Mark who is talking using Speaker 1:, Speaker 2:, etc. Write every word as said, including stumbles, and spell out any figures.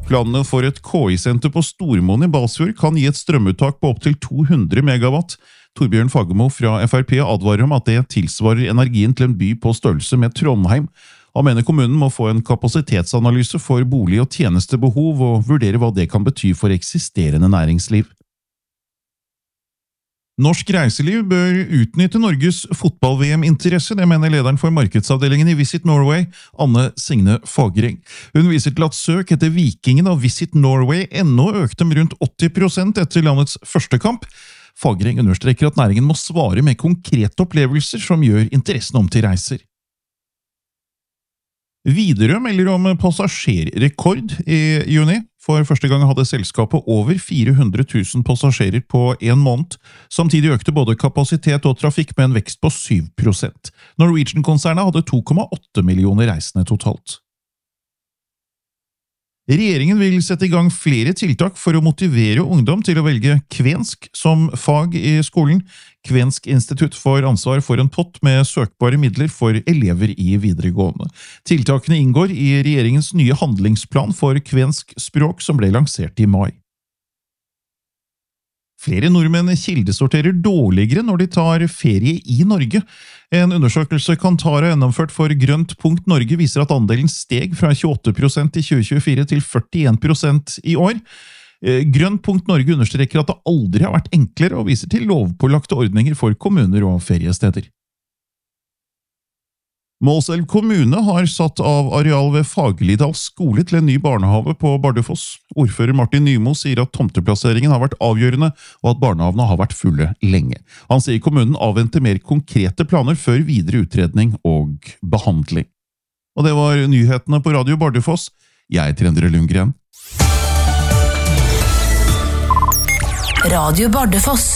Speaker 1: Planene for et K I-senter på Stormoen i Balsfjord kan gi et strømuttak på opp til to hundre megawatt. Torbjørn Fagermo fra F R P advarer om at det tilsvarer energien til en by på størrelse med Trondheim. Han mener kommunen må få en kapasitetsanalyse for bolig- og tjenestebehov og vurdere hva det kan bety for eksisterende næringsliv. Norsk reiseliv bør utnytte Norges fotball-V M-interesse, det mener lederen for markedsavdelingen i Visit Norway, Anne Signe Fagereng. Hun viser til at søk etter Vikingen og Visit Norway ennå økte med rundt åtti prosent etter landets første kamp. Fagereng understreker at næringen må svare med konkrete opplevelser som gjør interessen om til reiser. Widerøe melder om passasjerrekord i juni. For første gang hadde selskapet over fire hundre tusen passasjerer på en måned. Samtidig økte både kapasitet og trafikk med en vekst på syv prosent. Norwegian-konsernet hadde to komma åtte millioner reisende totalt. Regjeringen vil sette i gang flere tiltak for å motivere ungdom til å velge kvensk som fag i skolen. Kvensk institutt får ansvar for en pott med søkbare midler for elever i videregående. Tiltakene inngår i regjeringens nye handlingsplan for kvensk språk som ble lansert i mai. Flere nordmenn kildesorterer dårligere når de tar ferie i Norge. En undersøkelse Kantar har gjennomført for Grønt punkt Norge viser at andelen steg fra tjueåtte prosent i tjue tjuefire til førtien prosent i år. Grønt punkt Norge understreker at det aldri har vært enklere og viser til lovpålagte ordninger for kommuner og feriesteder. Målselv kommune har satt av areal ved Fagerlidal skole til en ny barnehave på Bardufoss. Ordfører Martin Nymo sier at tomteplasseringen har vært avgjørende, og at barnehavene har vært fulle lenge. Han sier kommunen avventer mer konkrete planer før videre utredning og behandling. Og det var nyhetene på Radio Bardufoss. Jeg heter Endre Lundgren.
Speaker 2: Radio Bardufoss.